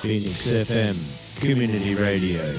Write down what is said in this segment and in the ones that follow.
Phoenix FM, Community Radio.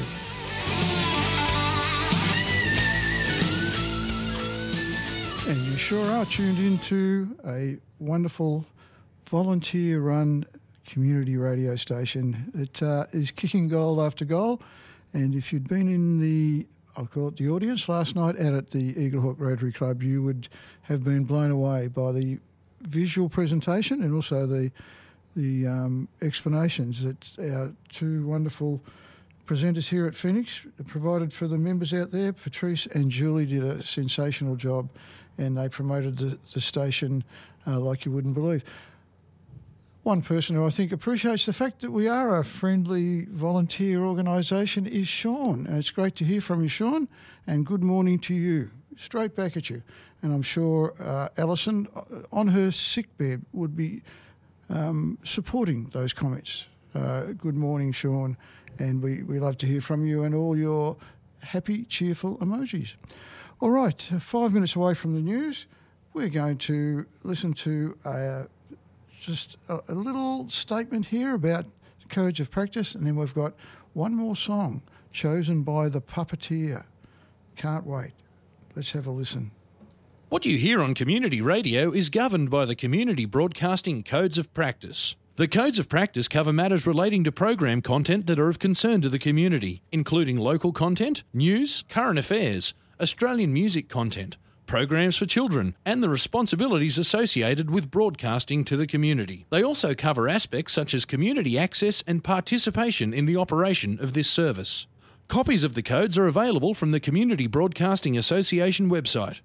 And you sure are tuned into a wonderful volunteer-run community radio station that is kicking goal after goal. And if you'd been in the, I'll call it the audience last night out at the Eaglehawk Rotary Club, you would have been blown away by the visual presentation and also the explanations that our two wonderful presenters here at Phoenix provided for the members out there. Patrice and Julie did a sensational job, and they promoted the station like you wouldn't believe. One person who I think appreciates the fact that we are a friendly volunteer organisation is Sean. And it's great to hear from you, Sean, and good morning to you. Straight back at you. And I'm sure Alison, on her sickbed, would be supporting those comments. Good morning, Sean, and we love to hear from you and all your happy, cheerful emojis. All right, 5 minutes away from the news, we're going to listen to just a little statement here about codes of practice, and then we've got one more song chosen by the Puppeteer. Can't wait. Let's have a listen. What you hear on community radio is governed by the Community Broadcasting Codes of Practice. The Codes of Practice cover matters relating to program content that are of concern to the community, including local content, news, current affairs, Australian music content, programs for children, and the responsibilities associated with broadcasting to the community. They also cover aspects such as community access and participation in the operation of this service. Copies of the codes are available from the Community Broadcasting Association website,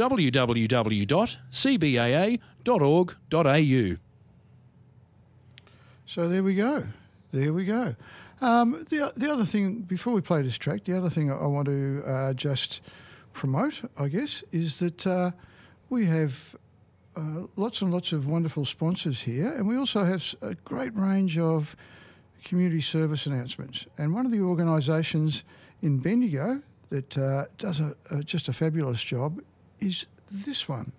www.cbaa.org.au. So there we go. The other thing, before we play this track, the other thing I want to just promote, I guess, is that we have lots and lots of wonderful sponsors here, and we also have a great range of community service announcements. And one of the organisations in Bendigo that does just a fabulous job is this one.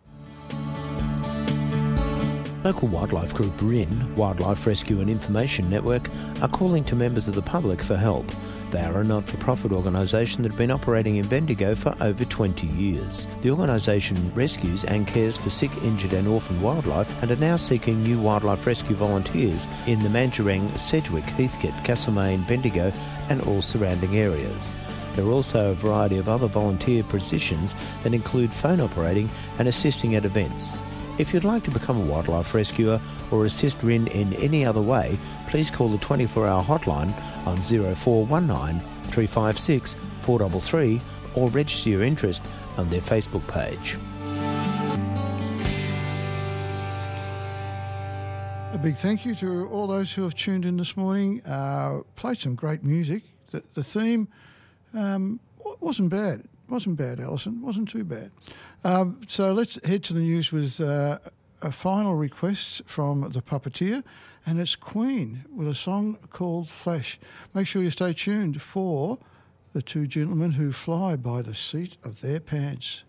Local wildlife group RIN, Wildlife Rescue and Information Network, are calling to members of the public for help. They are a not-for-profit organisation that have been operating in Bendigo for over 20 years. The organisation rescues and cares for sick, injured and orphaned wildlife and are now seeking new wildlife rescue volunteers in the Mandurang, Sedgwick, Heathcote, Castlemaine, Bendigo and all surrounding areas. There are also a variety of other volunteer positions that include phone operating and assisting at events. If you'd like to become a wildlife rescuer or assist RIN in any other way, please call the 24-hour hotline on 0419 356 433 or register your interest on their Facebook page. A big thank you to all those who have tuned in this morning. Played some great music. The theme wasn't bad. Wasn't bad, Alison. Wasn't too bad. So let's head to the news with a final request from the Puppeteer, and it's Queen with a song called Flash. Make sure you stay tuned for the two gentlemen who fly by the seat of their pants.